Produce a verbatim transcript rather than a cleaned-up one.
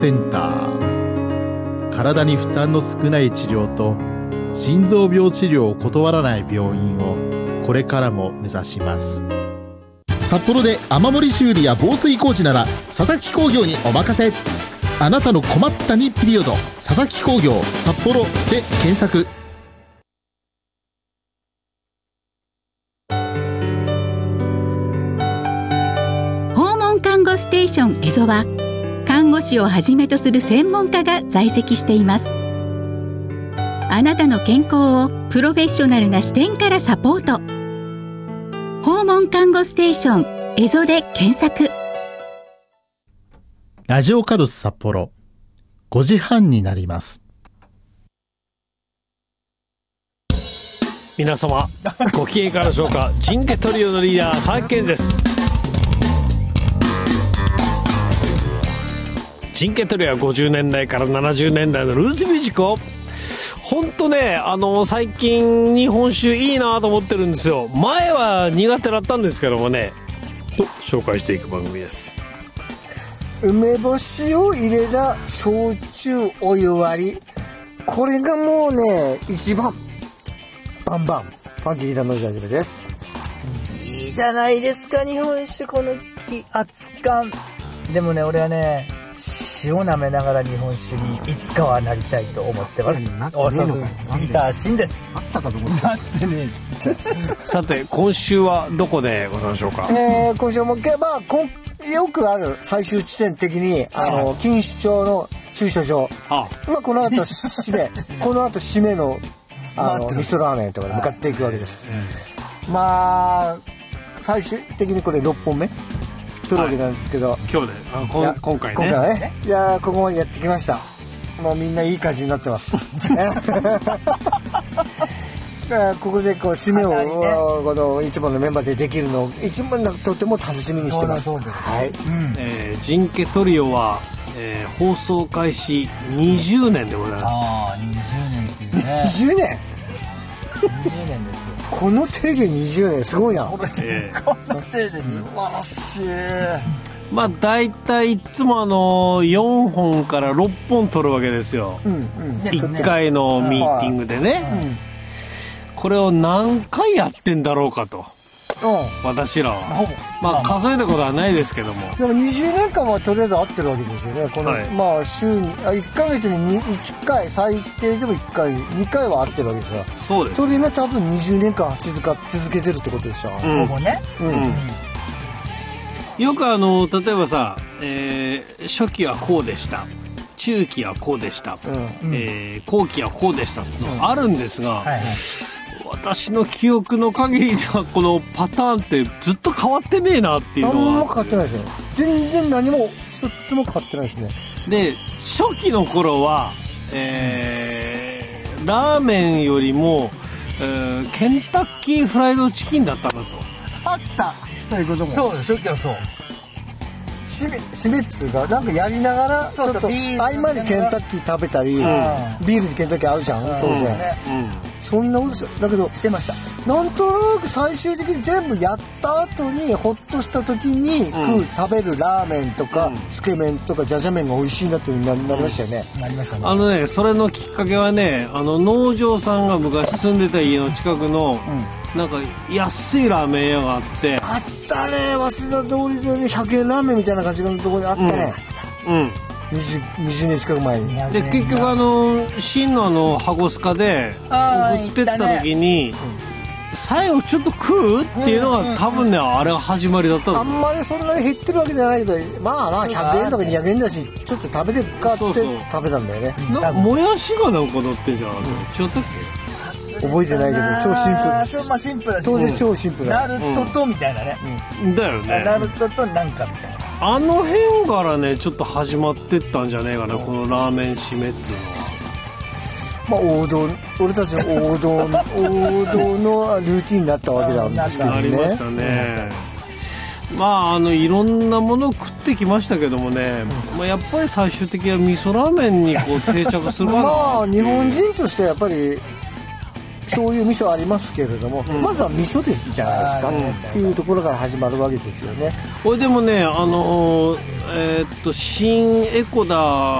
センター。体に負担の少ない治療と心臓病治療を断らない病院をこれからも目指します。札幌で雨漏り修理や防水工事なら佐々木工業にお任せ。あなたの困ったにピリオド、佐々木工業札幌で検索。 訪問看護ステーションエゾは看護師をはじめとする専門家が在籍しています。あなたの健康をプロフェッショナルな視点からサポート。訪問看護ステーションエゾで検索。 ラジオカルス札幌ごじはんになります。 皆様ご機嫌いかがでしょうか。ジンケトリオのリーダー佐々木健です。ジンケトリオはごじゅうねんだいからななじゅうねんだいのルーツミュージックをほんとね、あの最近日本酒いいなと思ってるんですよ。前は苦手だったんですけどもね、と紹介していく番組です。 梅干しを入れた焼酎お湯割り、これがもうね一番バンバンファンキーなのじゃじめです。 いいじゃないですか日本酒、この時期熱燗。でもね俺はね塩舐めながら日本酒にいつかはなりたいと思ってます。おそらくギターシンです。 あったかと思ってなってねさて今週はどこでございましょうか。 えー、今週もまあこよくある最終地点的にあの錦糸町の駐車場、まあ、この後締めこの後締めのあの味噌ラーメンとかで向かっていくわけです。まあ最終的にこれろっぽんめとるわけなんですけど、 今日であこん今回ね今回はねいやここまでやってきました。もうみんないい感じになってますここでこう締めを、ね、このいつものメンバーでできるのを一番とても楽しみにしてます。はい、 うんえー、ジンケトリオは、えー、放送開始にじゅうねんでございます。 ああにじゅうねんっていうね。 にじゅうねんにじゅうねんですよ。 この手でにじゅうねんすごいな。 えー、この手で素晴らしい。 まあ大体いつもあのよんほんからろっぽん撮るわけですよ、うんうん、いっかいのミーティングでね、うん、これを何回やってんだろうかと、うん、私らはまあ数えたことはないですけども、 でもにじゅうねんかんはとりあえず合ってるわけですよね。この、はい、まあ週にあいっかげつにいっかい、最低でもいっかいにかいは合ってるわけですよ。 そうです。 それが多分にじゅうねんかん続か続けてるってことでしょ、 うん、ここね、うんうん、 よくあの例えばさ、えー、初期はこうでした、中期はこうでした、うんえー、後期はこうでしたっていうのがあるんですが、うんはいはい、私の記憶の限りではこのパターンってずっと変わってねえなっていうのは。 あんま変わってないですよ。全然何も一つも変わってないですね。 で初期の頃は、えー、ラーメンよりも、えー、ケンタッキーフライドチキンだったなと。 あったそういうことも。 そう初期はそう締め締めっつうかなんかやりながらちょっと合間にケンタッキー食べたり、うん、ビールにケンタッキー合うじゃん、うん、当然、うん、そんなことですよ。だけどしてました。 なんとなく最終的に全部やった後にホッとした時に食う、うん、食べるラーメンとか、うん、つけ麺とかじゃじゃ麺が美味しいなってなりましたよね、 うん、なりましたね。 あのねそれのきっかけはね、あの農場さんが昔住んでた家の近くの、うん、なんか安いラーメン屋があって、 あったね、早稲田通り沿いにひゃくえんラーメンみたいな感じのところにあったね、うん、うんにじゅう, にじゅうねん近く前に。 で結局あの新のあのハゴスカで送ってった時に、ね、最後ちょっと食うっていうのが多分ねあれが始まりだったの。 あんまりそんなに減ってるわけじゃないけど、まあまあひゃくえんとかにひゃくえんだしちょっと食べてっかって食べたんだよね。 なもやしがなんか乗ってんじゃん、うん、ちょっと覚えてないけど超シンプルです。 まあシンプルだし当然超シンプルだ。 ナルトとみたいなね、 うん、だよね。 ナルトとなんかみたいな、 あの辺からねちょっと始まってったんじゃねえかな、このラーメン締めっていうのは。まあ王道、俺たちの王道王道のルーティンになったわけなんですけどね。 なりましたね、うん、まああのいろんなものを食ってきましたけどもね、うんまあ、やっぱり最終的には味噌ラーメンにこう定着するかなまあ日本人としてやっぱり醤油味噌ありますけれども、うん、まずは味噌ですじゃないですか、ね、っていうところから始まるわけですよね。 これでもねあのー、えー、っと新エコダ